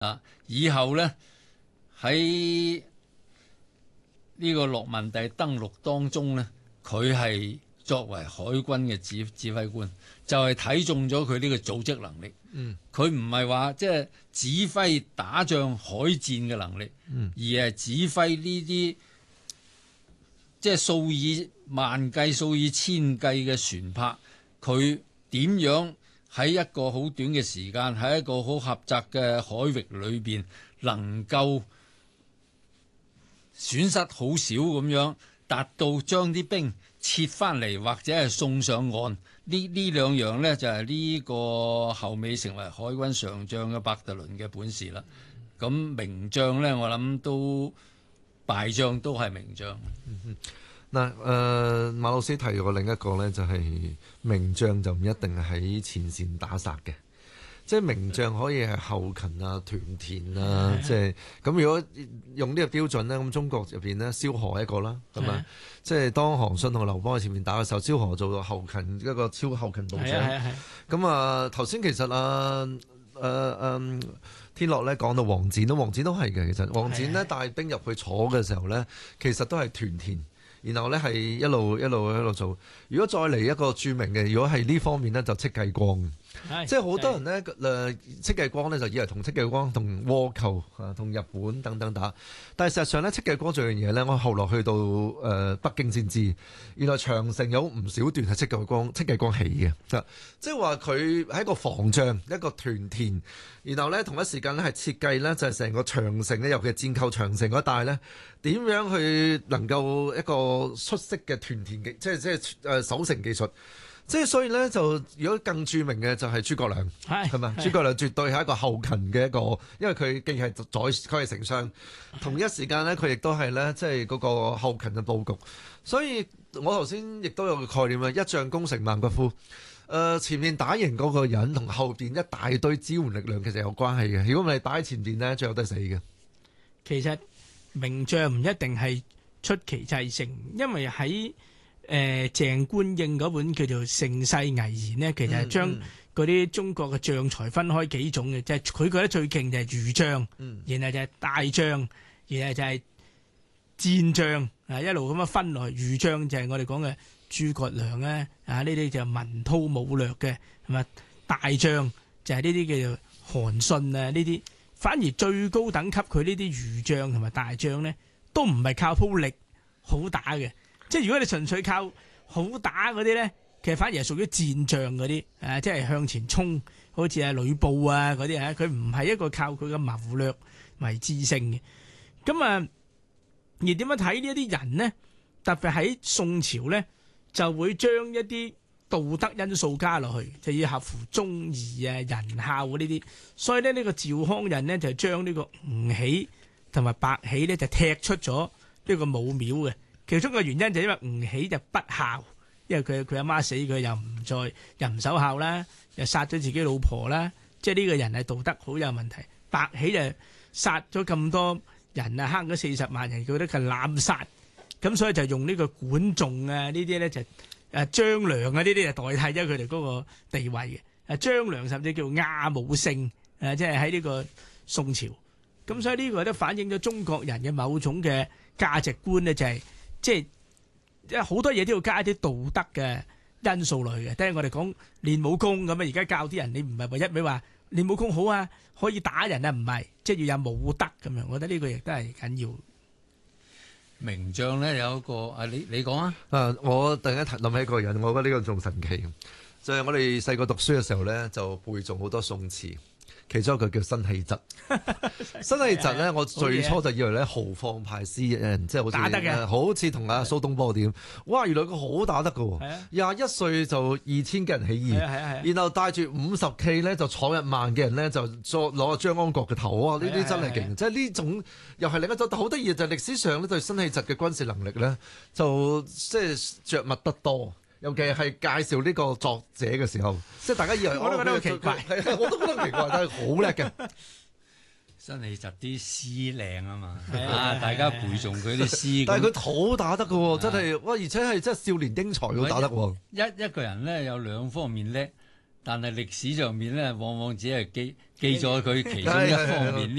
以後咧喺呢個諾曼第登陸當中咧，佢係作為海軍嘅指揮官，就係睇中咗佢呢個組織能力。佢唔係話即係指揮打仗海戰嘅能力，而係指揮呢啲即係數以萬計、數以千計嘅船舶，佢點樣喺一個好短嘅時間，喺一個好狹窄嘅海域裏邊，能夠損失好少咁樣，達到將啲兵撤翻嚟或者係送上岸。呢兩樣呢，就係呢個後尾成為海軍上將嘅伯特倫嘅本事啦。咁名將呢，我諗都敗將都係名將。 嗱，馬老師提過另一個呢，就係名將就唔一定係喺前線打殺嘅。即係名將可以係後勤啊、屯田啊，即係咁。如果用呢個標準咧，咁中國入邊咧，蕭何一個啦，咁啊，即係當韓信同劉邦喺前面打嘅時候，蕭何做到後勤一個超後勤部長。咁啊，頭先其實天樂咧講到王翦都係嘅。其實王翦咧帶兵入去坐嘅時候咧，其實都係屯田。然後咧係一路做。如果再嚟一個著名嘅，如果係呢方面咧，就戚繼光。即係好多人咧，戚繼光咧就以為戚繼光同倭寇同日本等等打，但係事實上咧，戚繼光做樣嘢咧，我後來去到北京先知，原來長城有唔少段係戚繼光起嘅，即係話佢係一個防將，一個屯田，然後咧同一時間咧係設計咧就係成個長城咧，尤其係戰構長城嗰一帶咧，點樣去能夠一個出色嘅屯田技，即係守城技術。即係所以咧，就如果更著名嘅就係諸葛亮，係咪？諸葛亮絕對係一個後勤嘅一個，因為佢既係佢係丞相，同一時間咧佢亦都係咧，即係嗰個後勤嘅佈局。所以我頭先亦都有個概念啊，一將功成萬骨枯。前面打贏嗰個人同後邊一大堆支援力量其實有關係嘅。如果唔係打喺前邊咧，最後都係死嘅。 其實名將唔一定係出奇制勝，因為喺鄭觀應嗰本叫做《盛世危言》呢，其實係將嗰啲中國嘅將才分開幾種嘅，即係佢覺得最勁就係儒將，然後就係大將，然後就係戰將，一路咁樣分落去。儒將就係我哋講嘅諸葛亮咧，呢啲就文韜武略嘅，係咪？大將就係呢啲叫做韓信啊，呢啲反而最高等級佢呢啲儒將同埋大將咧，都唔係靠鋪力好打嘅。即係如果你純粹靠好打嗰啲咧，其實反而係屬於戰將嗰啲，即係向前衝，好似係呂布啊嗰啲，佢唔係一個靠佢嘅謀略為制勝嘅。咁而點樣睇呢一啲人呢？特別喺宋朝咧，就會將一啲道德因素加落去，就要合乎忠義啊、仁孝呢啲。所以咧，呢個趙匡胤呢，就將呢個吳起同埋白起咧就踢出咗呢個武廟嘅。其中嘅原因就因為吳起就不孝，因為佢阿媽死，佢又唔守孝啦，又殺咗自己老婆啦，即係呢個人係道德好有問題。白起就殺咗咁多人啊，坑咗40萬人，佢覺得佢濫殺，咁所以就用呢個管仲啊呢啲咧就張良啊呢啲就代替咗佢哋嗰個地位嘅。張良甚至叫亞武聖，即係喺呢個宋朝。咁所以呢個都反映咗中國人嘅某種嘅價值觀咧，就係。即係好多嘢都要加一啲道德嘅因素落去嘅。聽我哋講練武功咁啊，而家教啲人，你唔係話一味話練武功好啊，可以打人啊，唔係，即係要有武德咁樣。我覺得呢個亦都係緊要。 名將咧有一個你講啊。 我突然間諗起一個人，我覺得呢個仲神奇，就係我哋細個讀書嘅時候咧，就背誦好多宋詞。其中一個叫辛棄疾，辛棄疾咧，我最初就以為咧豪放派詩人，即係好似打得嘅，好似同阿蘇東坡點，哇！原來佢好打得㗎喎，21歲就2000嘅人起義，然後帶住50騎咧就闖1萬嘅人咧就攞張安國嘅頭啊！呢啲真係勁，即係呢種又係另一種好得意，就係歷史上咧對辛棄疾嘅軍事能力咧就即係著墨得多。尤其係介紹呢個作者嘅時候，即係大家以為我都覺得好奇怪， 我都覺得奇怪，但係好叻嘅。 辛棄疾啲詩靚啊嘛，大家背誦佢啲詩。 但係佢好打得嘅喎，真係哇！而且係真係少年英才都打得喎。 一個人咧有兩方面叻， 但係歷史上面咧，往往只係記咗佢其中一方面。